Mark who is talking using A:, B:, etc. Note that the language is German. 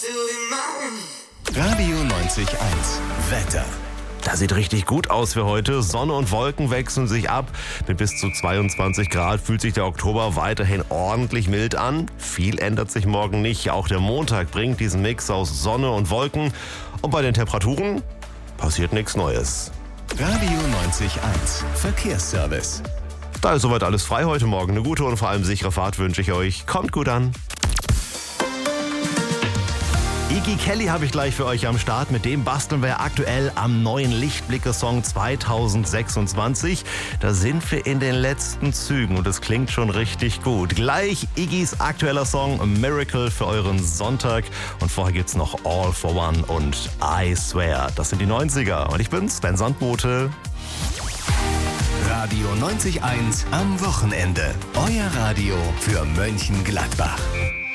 A: Radio 90.1 Wetter.
B: Das sieht richtig gut aus für heute. Sonne und Wolken wechseln sich ab. Mit bis zu 22 Grad fühlt sich der Oktober weiterhin ordentlich mild an. Viel ändert sich morgen nicht. Auch der Montag bringt diesen Mix aus Sonne und Wolken. Und bei den Temperaturen passiert nichts Neues.
A: Radio 90.1 Verkehrsservice.
B: Da ist soweit alles frei heute Morgen. Eine gute und vor allem sichere Fahrt wünsche ich euch. Kommt gut an. Iggy Kelly habe ich gleich für euch am Start. Mit dem basteln wir aktuell am neuen Lichtblicke-Song 2026. Da sind wir in den letzten Zügen und es klingt schon richtig gut. Gleich Iggys aktueller Song Miracle für euren Sonntag. Und vorher gibt's noch All for One und I Swear. Das sind die 90er und ich bin's, Sven Sandbote.
A: Radio 90.1 am Wochenende. Euer Radio für Mönchengladbach.